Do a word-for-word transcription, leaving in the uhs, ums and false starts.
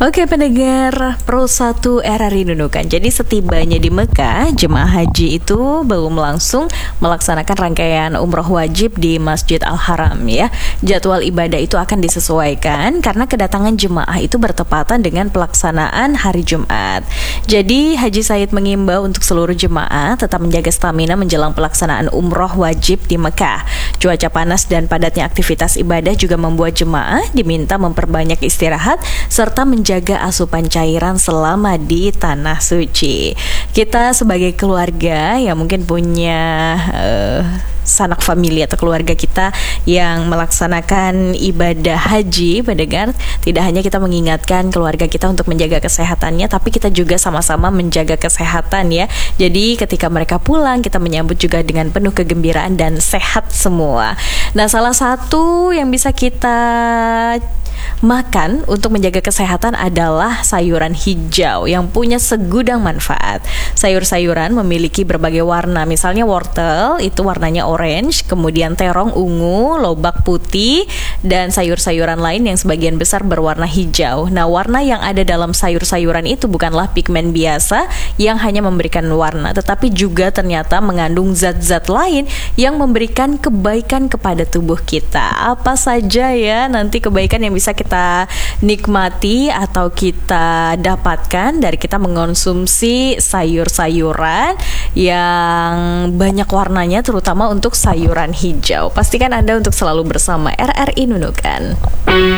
Oke pendengar Pro satu R R I Nunukan. Jadi setibanya di Mekah, jemaah haji itu belum langsung melaksanakan rangkaian umroh wajib di Masjid Al-Haram ya. Jadwal ibadah itu akan disesuaikan karena kedatangan jemaah itu bertepatan dengan pelaksanaan hari Jumat. Jadi Haji Said mengimbau untuk seluruh jemaah tetap menjaga stamina menjelang pelaksanaan umroh wajib di Mekah. Cuaca panas dan padatnya aktivitas ibadah juga membuat jemaah diminta memperbanyak istirahat serta menjaga asupan cairan selama di tanah suci. Kita sebagai keluarga yang mungkin punya uh, sanak famili atau keluarga kita yang melaksanakan ibadah haji, pendengar, tidak hanya kita mengingatkan keluarga kita untuk menjaga kesehatannya, tapi kita juga sama-sama menjaga kesehatan ya. Jadi ketika mereka pulang, kita menyambut juga dengan penuh kegembiraan dan sehat semua. Nah, salah satu yang bisa kita makan untuk menjaga kesehatan adalah sayuran hijau yang punya segudang manfaat. Sayur-sayuran memiliki berbagai warna, misalnya wortel itu warnanya orange, kemudian terong ungu, lobak putih, dan sayur-sayuran lain yang sebagian besar berwarna hijau. Nah, warna yang ada dalam sayur-sayuran itu bukanlah pigmen biasa yang hanya memberikan warna, tetapi juga ternyata mengandung zat-zat lain yang memberikan kebaikan kepada tubuh kita. Apa saja ya nanti kebaikan yang bisa kita nikmati atau kita dapatkan dari kita mengonsumsi sayur-sayuran yang banyak warnanya, terutama untuk sayuran hijau. Pastikan Anda untuk selalu bersama R R I Nunukan.